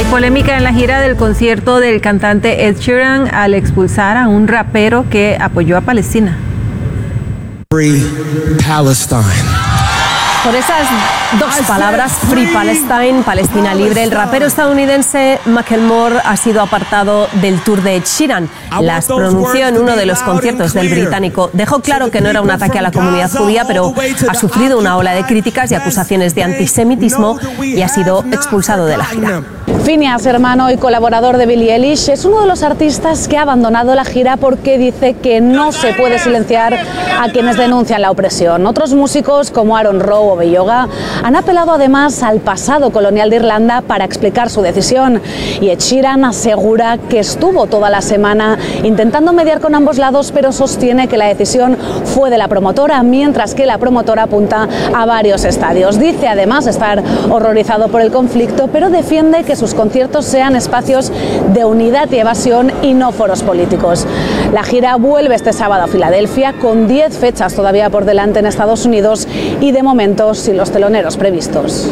Polémica en la gira del concierto del cantante Ed Sheeran al expulsar a un rapero que apoyó a Palestina. Free Palestine. Por esas dos palabras, Free Palestine, Palestina libre, el rapero estadounidense Macklemore ha sido apartado del tour de Ed Sheeran. Las pronunció en uno de los conciertos del británico. Dejó claro que no era un ataque a la comunidad judía, pero ha sufrido una ola de críticas y acusaciones de antisemitismo y ha sido expulsado de la gira. Phineas, hermano y colaborador de Billie Eilish, es uno de los artistas que ha abandonado la gira porque dice que no se puede silenciar a quienes denuncian la opresión. Otros músicos como Aaron Rowe o Beyoga han apelado además al pasado colonial de Irlanda para explicar su decisión. Y Ed Sheeran asegura que estuvo toda la semana intentando mediar con ambos lados, pero sostiene que la decisión fue de la promotora, mientras que la promotora apunta a varios estadios. Dice además estar horrorizado por el conflicto, pero defiende que sus conciertos sean espacios de unidad y evasión y no foros políticos. La gira vuelve este sábado a Filadelfia con 10 fechas todavía por delante en Estados Unidos y de momento sin los teloneros previstos.